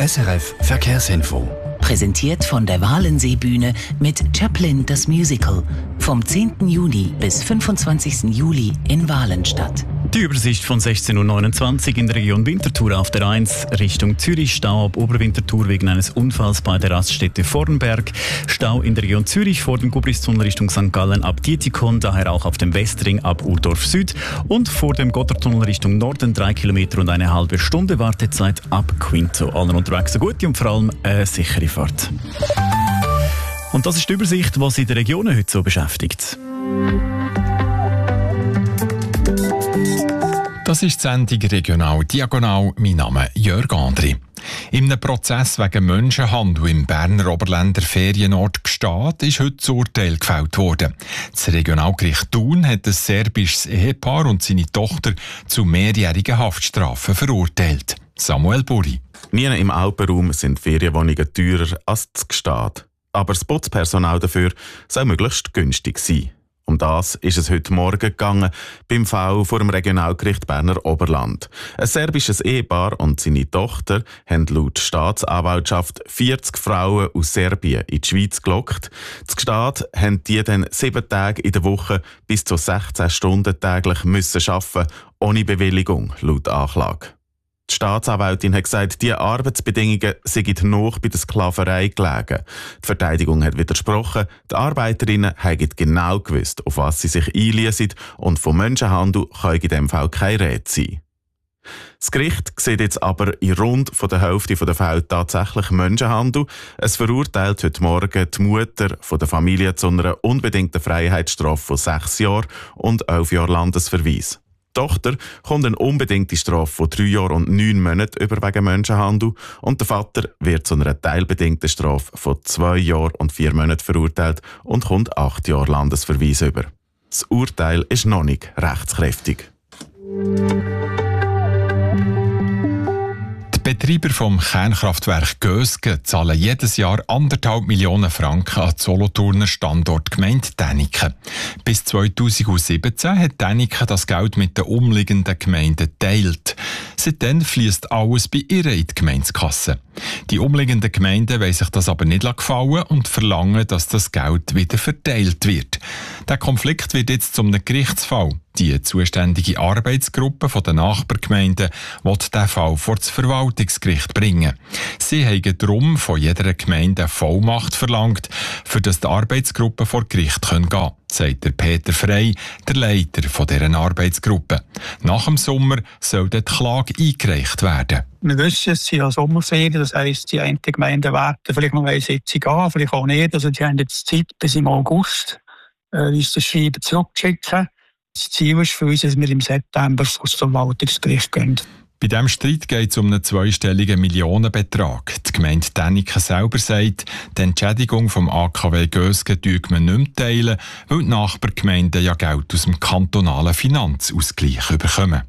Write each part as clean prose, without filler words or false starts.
SRF Verkehrsinfo. Präsentiert von der Walensee-Bühne mit Chaplin das Musical. Vom 10. Juni bis 25. Juli in Walenstadt. Die Übersicht von 16.29 Uhr in der Region Winterthur auf der 1 Richtung Zürich. Stau ab Oberwinterthur wegen eines Unfalls bei der Raststätte Vornberg. Stau in der Region Zürich vor dem Gubristunnel Richtung St. Gallen ab Dietikon, daher auch auf dem Westring ab Urdorf Süd. Und vor dem Gotthardtunnel Richtung Norden 3 Kilometer und eine halbe Stunde Wartezeit ab Quinto. Allen unterwegs eine gute und vor allem eine sichere Fahrt. Und das ist die Übersicht, was in den Regionen heute so beschäftigt. Das ist die Sendung «Regional Diagonal». Mein Name ist Jörg Andri. In einem Prozess wegen Menschenhandel im Berner Oberländer Ferienort Gstaad ist heute das Urteil gefällt worden. Das Regionalgericht Thun hat ein serbisches Ehepaar und seine Tochter zu mehrjährigen Haftstrafen verurteilt. Samuel Buri. Nie im Alpenraum sind Ferienwohnungen teurer als das Gstaad. Aber das Putzpersonal dafür soll möglichst günstig sein. Um das ist es heute Morgen gegangen, beim Fall vor dem Regionalgericht Berner Oberland. Ein serbisches Ehepaar und seine Tochter haben laut Staatsanwaltschaft 40 Frauen aus Serbien in die Schweiz gelockt. Das Gstaad haben die dann 7 Tage in der Woche bis zu 16 Stunden täglich müssen arbeiten, ohne Bewilligung, laut Anklage. Die Staatsanwältin hat gesagt, diese Arbeitsbedingungen seien noch bei der Sklaverei gelegen. Die Verteidigung hat widersprochen, die Arbeiterinnen hätten genau gewusst, auf was sie sich einliessen, und vom Menschenhandel kann in diesem Fall keine Rede sein. Das Gericht sieht jetzt aber in rund von der Hälfte der Fälle tatsächlich Menschenhandel. Es verurteilt heute Morgen die Mutter von der Familie zu einer unbedingten Freiheitsstrafe von 6 Jahren und 11 Jahren Landesverweis. Die Tochter kommt eine unbedingte Strafe von 3 Jahren und 9 Monaten über wegen Menschenhandel und der Vater wird zu einer teilbedingten Strafe von 2 Jahren und 4 Monaten verurteilt und kommt 8 Jahre Landesverweis über. Das Urteil ist noch nicht rechtskräftig. Die Betreiber vom Kernkraftwerk Gösgen zahlen jedes Jahr 1,5 Millionen Franken an die Solothurner Standortgemeinde Däniken. Bis 2017 hat Däniken das Geld mit den umliegenden Gemeinden geteilt. Seitdem fließt alles bei ihr in die Gemeindekasse. Die umliegenden Gemeinden wollen sich das aber nicht gefallen und verlangen, dass das Geld wieder verteilt wird. Der Konflikt wird jetzt zu einem Gerichtsfall. Die zuständige Arbeitsgruppe der Nachbargemeinden will diesen Fall vor das Verwaltungsgericht bringen. Sie haben darum von jeder Gemeinde eine Vollmacht verlangt, für das die Arbeitsgruppe vor Gericht gehen kann, sagt der Peter Frey, der Leiter dieser Arbeitsgruppe. Nach dem Sommer soll die Klage eingereicht werden. Wir wissen, es sind ja Sommerferien, das heisst, die einen Gemeinden warten vielleicht noch eine Sitzung an, vielleicht auch nicht. Also die haben jetzt Zeit bis im August, uns das Schreiben zurückzuschicken. Das Ziel ist für uns, dass wir im September vor das Verwaltungsgericht gehen. Bei diesem Streit geht es um einen zweistelligen Millionenbetrag. Die Gemeinde Däniken selber sagt, die Entschädigung vom AKW Gösgen teilt man nicht mehr teilen, weil die Nachbargemeinden ja Geld aus dem kantonalen Finanzausgleich bekommen.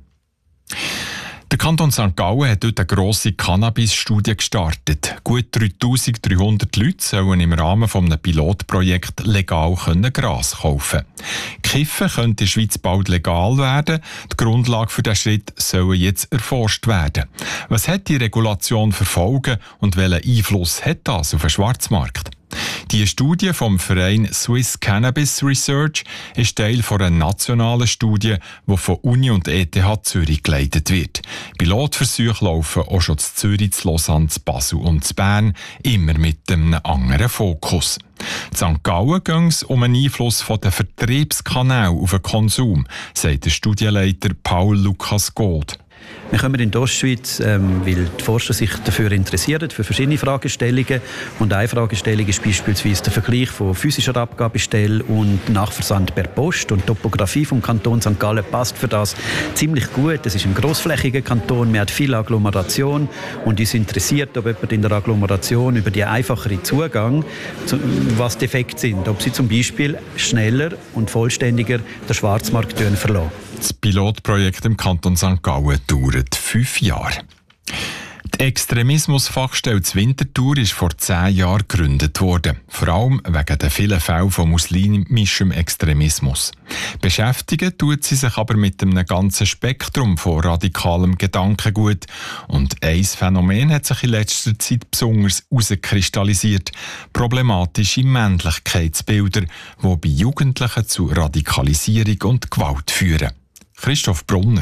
Der Kanton St. Gallen hat dort eine grosse Cannabis-Studie gestartet. Gut 3300 Leute sollen im Rahmen eines Pilotprojekts legal Gras kaufen. Kiffen könnte in der Schweiz bald legal werden. Die Grundlage für diesen Schritt soll jetzt erforscht werden. Was hat die Regulation für Folgen und welchen Einfluss hat das auf den Schwarzmarkt? Die Studie vom Verein Swiss Cannabis Research ist Teil einer nationalen Studie, die von Uni und ETH Zürich geleitet wird. Pilotversuche laufen auch schon in Zürich, in Lausanne, in Basel und in Bern, immer mit einem anderen Fokus. In St. Gallen ging es um einen Einfluss der Vertriebskanäle auf den Konsum, sagt der Studienleiter Paul Lukas Gold. Wir kommen in die Ostschweiz, weil die Forscher sich dafür interessieren, für verschiedene Fragestellungen. Und eine Fragestellung ist beispielsweise der Vergleich von physischer Abgabestelle und Nachversand per Post. Und die Topografie vom Kanton St. Gallen passt für das ziemlich gut. Es ist ein grossflächiger Kanton, man hat viel Agglomeration. Und uns interessiert, ob jemand in der Agglomeration über die einfachere Zugang, was die Effekte sind. Ob sie zum Beispiel schneller und vollständiger den Schwarzmarkt verlassen. Das Pilotprojekt im Kanton St. Gallen dauert 5 Jahre. Die Extremismusfachstelle Winterthur ist vor 10 Jahren gegründet worden, vor allem wegen der vielen Fälle von muslimischem Extremismus. Beschäftigen tut sie sich aber mit einem ganzen Spektrum von radikalem Gedankengut. Und ein Phänomen hat sich in letzter Zeit besonders herauskristallisiert: problematische Männlichkeitsbilder, die bei Jugendlichen zu Radikalisierung und Gewalt führen. Christoph Brunner.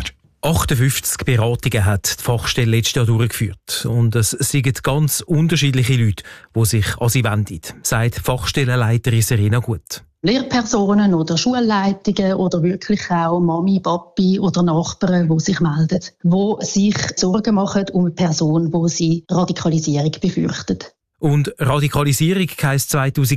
58 Beratungen hat die Fachstelle letztes Jahr durchgeführt. Und es sind ganz unterschiedliche Leute, die sich an sie wenden, sagt Fachstellenleiterin Serena Gut. Lehrpersonen oder Schulleitungen oder wirklich auch Mami, Papi oder Nachbarn, die sich melden, die sich Sorgen machen um eine Person, die sie Radikalisierung befürchtet. Und Radikalisierung heisst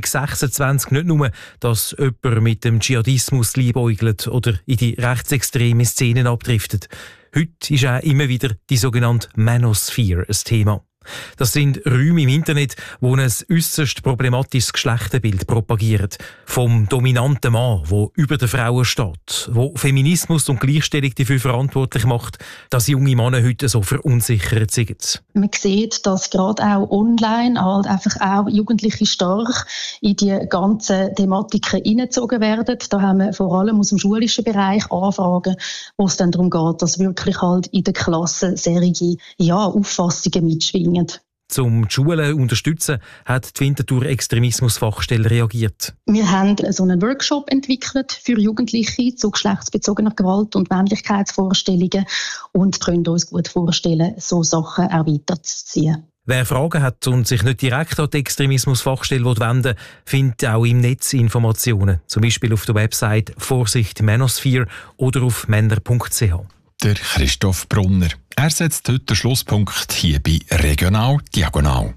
2026 nicht nur, dass jemand mit dem Dschihadismus liebäugelt oder in die rechtsextreme Szenen abdriftet. Heute ist auch immer wieder die sogenannte Manosphere ein Thema. Das sind Räume im Internet, wo ein äusserst problematisches Geschlechterbild propagieren. Vom dominanten Mann, der über den Frauen steht, wo Feminismus und Gleichstellung dafür verantwortlich macht, dass junge Männer heute so verunsichert sind. Man sieht, dass gerade auch online halt einfach auch Jugendliche stark in die ganzen Thematiken hineingezogen werden. Da haben wir vor allem aus dem schulischen Bereich Anfragen, wo es dann darum geht, dass wirklich halt in der Klasse solche Auffassungen mitschwingen. Um die Schulen zu unterstützen, hat die Winterthur Extremismusfachstelle reagiert. Wir haben so einen Workshop entwickelt für Jugendliche zu geschlechtsbezogener Gewalt und Männlichkeitsvorstellungen und können uns gut vorstellen, so Sachen auch weiterzuziehen. Wer Fragen hat und sich nicht direkt an die Extremismusfachstelle wenden will, findet auch im Netz Informationen, zum Beispiel auf der Website Vorsicht Manosphere oder auf männer.ch. Der Christoph Brunner. Er setzt heute den Schlusspunkt hier bei Regional Diagonal.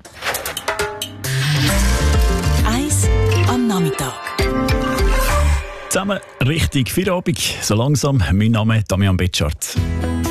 1 am Nachmittag. Zusammen richtig Feierabend. So langsam. Mein Name ist Damian Betschart.